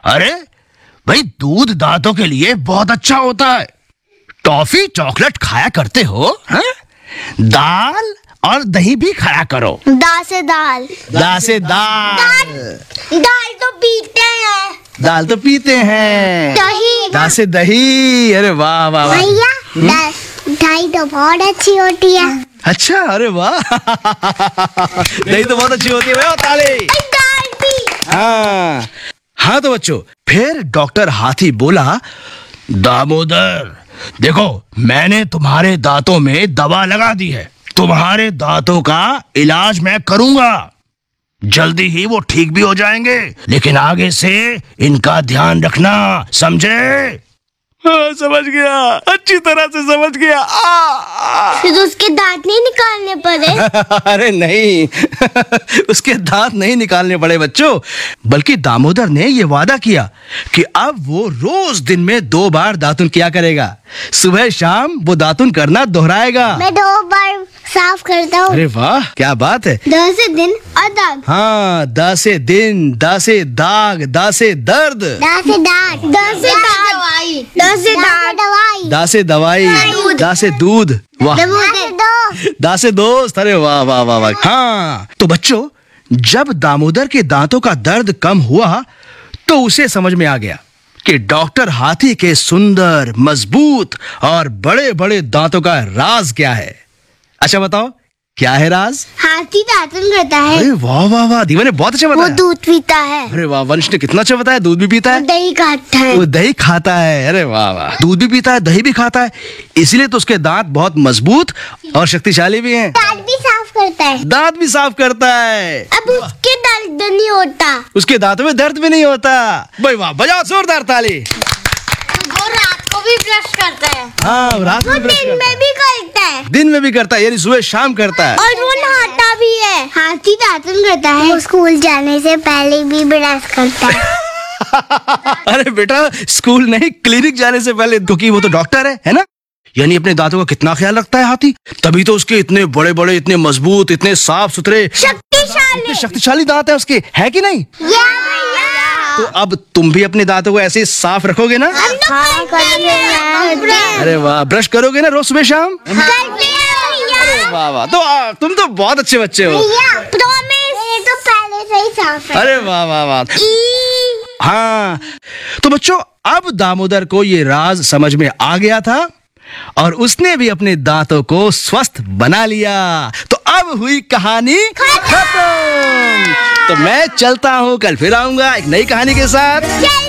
अरे भाई, दूध दांतों के लिए बहुत अच्छा होता है। टॉफी चॉकलेट खाया करते हो, हाँ? दाल और दही भी खाया करो। दाल से दाल। दाल से दाल। दाल तो पीते हैं। दाल तो पीते हैं। दही। दाल से दही। अरे वाह वाह वाह। भैया, दही तो बहुत अच्छी होती है। अच्छा, अरे वाह। दही तो बहुत अच्छी होती है भाई। ताली। दाल भी। हाँ हाँ, तो बच्चों, फिर डॉक्टर हाथी बोला, दामोदर देखो, मैंने तुम्हारे दांतों में दवा लगा दी है। तुम्हारे दांतों का इलाज मैं करूंगा। जल्दी ही वो ठीक भी हो जाएंगे, लेकिन आगे से इनका ध्यान रखना, समझे? हाँ, समझ गया, अच्छी तरह से समझ गया। फिर उसके दांत नहीं निकालने पड़े? अरे नहीं, उसके दांत नहीं निकालने पड़े बच्चों, बल्कि दामोदर ने ये वादा किया कि अब वो रोज दिन में 2 बार दातुन किया करेगा। सुबह शाम वो दातुन करना दोहराएगा। मैं 2 बार साफ करता हूँ। अरे वाह, क्या बात है। द से दिन और दाग। हाँ, द से दिन, द से दाग, द से दर्द, द से दाग, द से दवाई, द से दवाई, द से दवाई, द से दूध, वाह, द से दोस्त। अरे वाह वाह वाह वाह। हाँ, तो बच्चों, जब दामोदर के दांतों का दर्द कम हुआ तो उसे समझ में आ गया कि डॉक्टर हाथी के सुंदर, मजबूत और बड़े बड़े दांतों का राज क्या है। अच्छा बताओ, क्या है राज? हाथी दातुन करता है। अरे वाह वाह वाह, दीवा ने बहुत अच्छा बताया। वो दूध पीता है। अरे वाह, वंश ने कितना अच्छा बताया। दूध भी पीता है, दही खाता है। वो दही खाता है। अरे वाह वाह, दूध भी पीता है, दही भी खाता है, इसीलिए तो उसके दांत बहुत मजबूत और शक्तिशाली भी हैं। दांत भी साफ करता है। दांत भी साफ करता है। अब उसके दर्द नहीं होता। उसके दांतों में दर्द भी नहीं होता। भाई वाह, बजाओ जोरदार ताली। वो रात को भी ब्रश करता है। हाँ, रात में ब्रश दिन में भी करता है। दिन में भी करता है, यानी सुबह शाम करता है। और वो नहाता भी है। हाथी दातुन करता है। वो स्कूल जाने से पहले भी ब्रश करता है। अरे बेटा, स्कूल नहीं, क्लिनिक जाने से पहले, क्योंकि वो तो डॉक्टर है ना। यानी अपने दांतों का कितना ख्याल रखता है हाथी, तभी तो उसके इतने बड़े बड़े, इतने मजबूत, इतने साफ सुथरे, इतने शक्तिशाली दांत है उसके, है कि नहीं? तो अब तुम भी अपने दांतों को ऐसे साफ रखोगे ना? अरे वाह, ब्रश करोगे ना रोज सुबह शाम? अरे वाह वाह, तो तुम तो बहुत अच्छे बच्चे हो। तो पहले से ही साफ है। अरे वाह वाह वाह। हाँ, तो बच्चों, अब दामोदर को ये राज समझ में आ गया था और उसने भी अपने दांतों को स्वस्थ बना लिया। तो अब हुई कहानी खत्म। तो मैं चलता हूँ, कल फिर आऊंगा एक नई कहानी के साथ।